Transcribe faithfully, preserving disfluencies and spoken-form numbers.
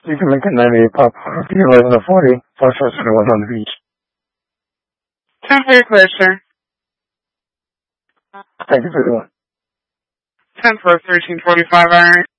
You can make a ninety-eight pop out of the eleven to forty, plus that's what it was on the beach. ten for your clear, sir. Thank you for the one. ten for a thirteen forty-five iron.